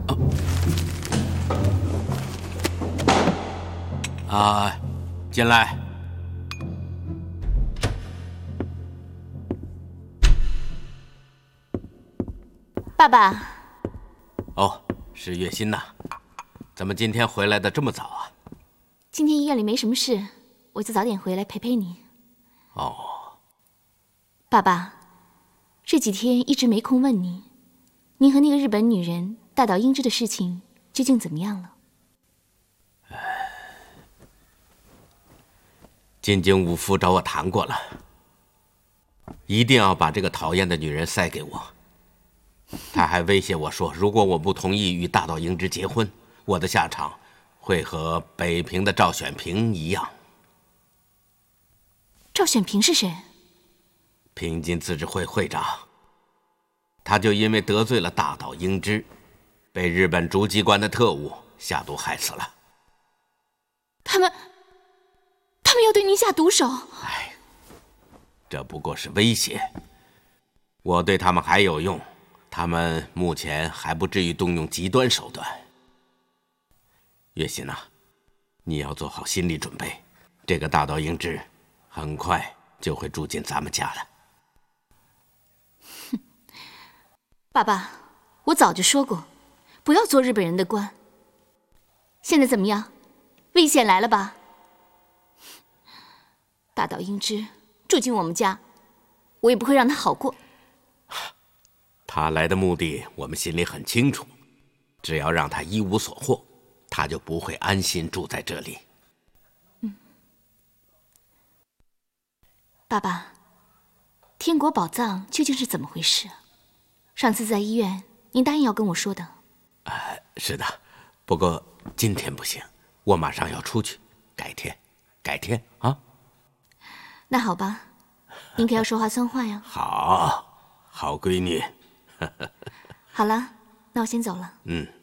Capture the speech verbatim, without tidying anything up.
啊，进来。 爸爸。 哦，是月心呐，怎么今天回来的这么早啊？ 今天医院里没什么事，我就早点回来陪陪你。 哦， 爸爸，这几天一直没空问你，您和那个日本女人大岛英之的事情究竟怎么样了？ 金井武夫找我谈过了，一定要把这个讨厌的女人塞给我。他还威胁我说，如果我不同意与大岛英之结婚，我的下场会和北平的赵选平一样。 赵选平是谁？ 平津自治会会长。他就因为得罪了大岛英之，被日本逐机关的特务下毒害死了。 他们，他们要对您下毒手？ 哎，这不过是威胁。我对他们还有用，他们目前还不至于动用极端手段。月心呐，你要做好心理准备，这个大岛英之很快就会住进咱们家了。 哼，爸爸，我早就说过，不要做日本人的官。现在怎么样？危险来了吧？大岛英之住进我们家，我也不会让他好过。 他来的目的我们心里很清楚，只要让他一无所获，他就不会安心住在这里。 嗯，爸爸，天国宝藏究竟是怎么回事？上次在医院您答应要跟我说的。 啊、呃，是的，不过今天不行，我马上要出去，改天，改天啊。 那好吧，您可要说话算话呀。 好，好闺女。 好了，那我先走了。 嗯。